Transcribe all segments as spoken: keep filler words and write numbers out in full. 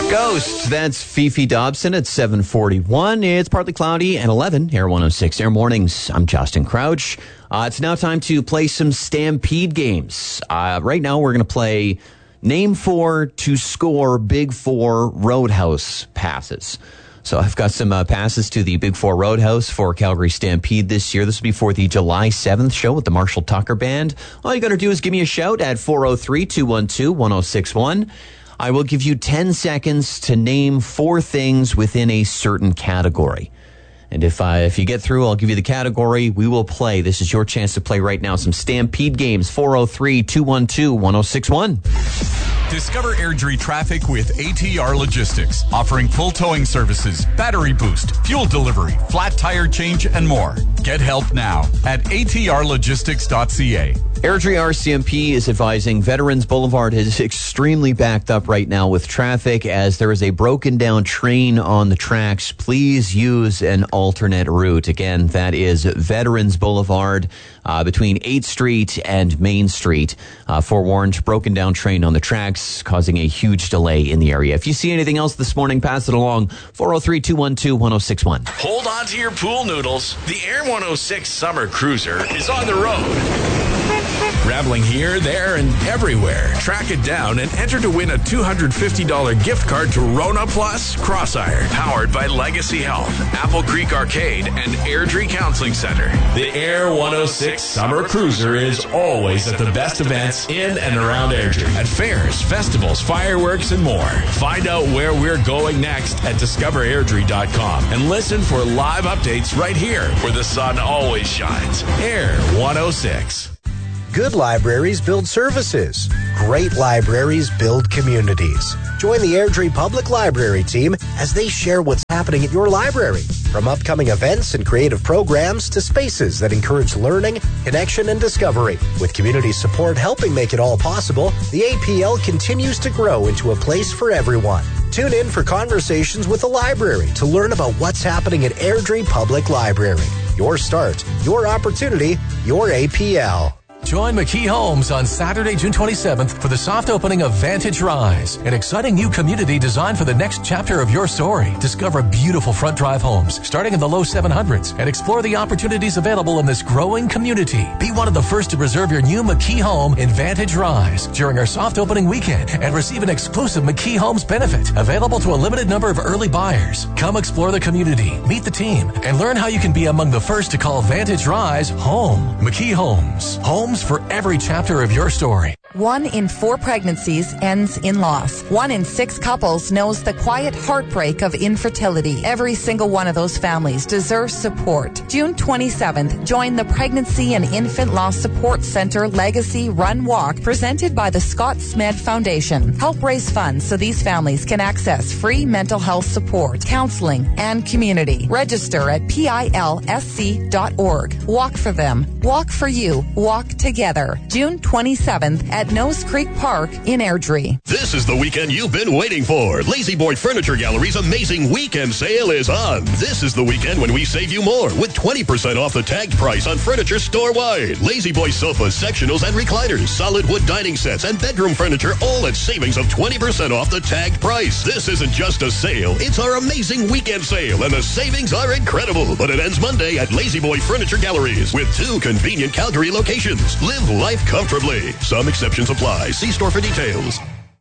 Ghost, that's Fifi Dobson at seven forty-one. It's partly cloudy and eleven, Air one oh six Air Mornings. I'm Justin Crouch. Uh, it's now time to play some Stampede games. Uh, right now we're going to play Name Four to Score Big Four Roadhouse passes. So I've got some uh, passes to the Big Four Roadhouse for Calgary Stampede this year. This will be for the July seventh show with the Marshall Tucker Band. All you got to do is give me a shout at four oh three, two one two, one oh six one. I will give you ten seconds to name four things within a certain category. And if I, if you get through, I'll give you the category. We will play. This is your chance to play right now. Some Stampede games. four oh three, two one two, one oh six one. Discover Airdrie traffic with A T R Logistics, offering full towing services, battery boost, fuel delivery, flat tire change, and more. Get help now at a t r logistics dot c a. Airdrie R C M P is advising Veterans Boulevard is extremely backed up right now with traffic as there is a broken down train on the tracks. Please use an alternate route. Again, that is Veterans Boulevard uh, between eighth Street and Main Street. Uh, forewarned, broken down train on the tracks causing a huge delay in the area. If you see anything else this morning, pass it along. four oh three, two one two, one oh six one. Hold on to your pool noodles. The Air one oh six Summer Cruiser is on the road. Traveling here, there, and everywhere. Track it down and enter to win a two hundred fifty dollars gift card to Rona Plus Crossiron, powered by Legacy Health, Apple Creek Arcade, and Airdrie Counseling Center. The Air one oh six Summer Cruiser is always at the best events in and around Airdrie. At fairs, festivals, fireworks, and more. Find out where we're going next at discover airdrie dot com and listen for live updates right here where the sun always shines. Air one oh six. Good libraries build services. Great libraries build communities. Join the Airdrie Public Library team as they share what's happening at your library. From upcoming events and creative programs to spaces that encourage learning, connection, and discovery. With community support helping make it all possible, the A P L continues to grow into a place for everyone. Tune in for conversations with the library to learn about what's happening at Airdrie Public Library. Your start, your opportunity, your A P L. Join McKee Homes on Saturday, June twenty-seventh for the soft opening of Vantage Rise, an exciting new community designed for the next chapter of your story. Discover beautiful front drive homes starting in the low seven hundreds and explore the opportunities available in this growing community. Be one of the first to reserve your new McKee home in Vantage Rise during our soft opening weekend and receive an exclusive McKee Homes benefit available to a limited number of early buyers. Come explore the community, meet the team, and learn how you can be among the first to call Vantage Rise home. McKee Homes. Home for every chapter of your story. One in four pregnancies ends in loss. One in six couples knows the quiet heartbreak of infertility. Every single one of those families deserves support. June twenty-seventh, join the Pregnancy and Infant Loss Support Center Legacy Run Walk presented by the Scott Smed Foundation. Help raise funds so these families can access free mental health support, counseling, and community. Register at P I L S C dot org. Walk for them. Walk for you. Walk together. June twenty-seventh at Nose Creek Park in Airdrie. This is the weekend you've been waiting for. Lazy Boy Furniture Gallery's amazing weekend sale is on. This is the weekend when we save you more with twenty percent off the tagged price on furniture store-wide. Lazy Boy sofas, sectionals, and recliners, solid wood dining sets, and bedroom furniture all at savings of twenty percent off the tagged price. This isn't just a sale. It's our amazing weekend sale, and the savings are incredible. But it ends Monday at Lazy Boy Furniture Galleries with two convenient Calgary locations. Live life comfortably. Some exceptions apply. See store for details.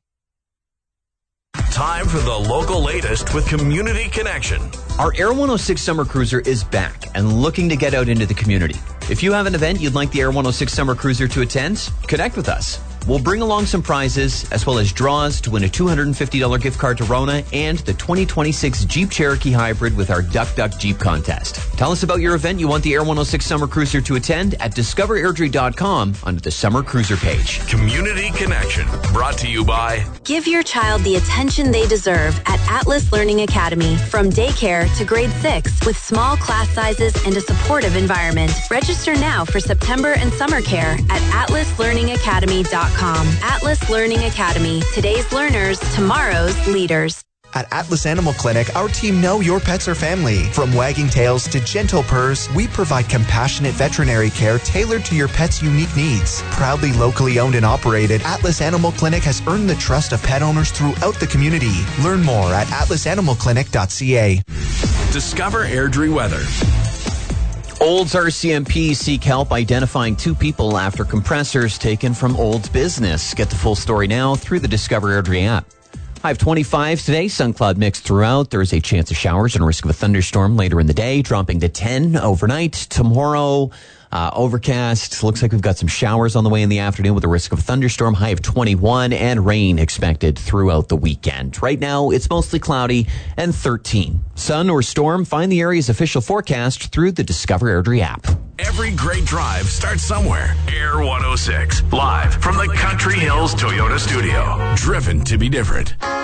Time for the local latest with Community Connection. Our Air one oh six Summer Cruiser is back and looking to get out into the community. If you have an event you'd like the Air one oh six Summer Cruiser to attend, connect with us. We'll bring along some prizes as well as draws to win a two hundred fifty dollars gift card to Rona and the twenty twenty-six Jeep Cherokee Hybrid with our Duck Duck Jeep contest. Tell us about your event you want the Air one oh six Summer Cruiser to attend at discover airdrie dot com under the Summer Cruiser page. Community Connection, brought to you by... Give your child the attention they deserve at Atlas Learning Academy. From daycare to grade six with small class sizes and a supportive environment. Register now for September and summer care at atlas learning academy dot com. Atlas Learning Academy. Today's learners, tomorrow's leaders. At Atlas Animal Clinic, our team know your pets are family. From wagging tails to gentle purrs, we provide compassionate veterinary care tailored to your pet's unique needs. Proudly locally owned and operated, Atlas Animal Clinic has earned the trust of pet owners throughout the community. Learn more at atlas animal clinic dot c a. Discover Airdrie weather. Olds R C M P seek help identifying two people after compressors taken from Olds business. Get the full story now through the Discover Airdrie app. High of twenty-five today, sun cloud mix throughout. There's a chance of showers and risk of a thunderstorm later in the day, dropping to ten overnight. Tomorrow, uh, overcast. Looks like we've got some showers on the way in the afternoon with a risk of a thunderstorm. High of twenty-one and rain expected throughout the weekend. Right now, it's mostly cloudy and thirteen. Sun or storm, find the area's official forecast through the Discover Airdrie app. Every great drive starts somewhere. Air one oh six, live from the Country Hills Toyota Studio. Driven to be different.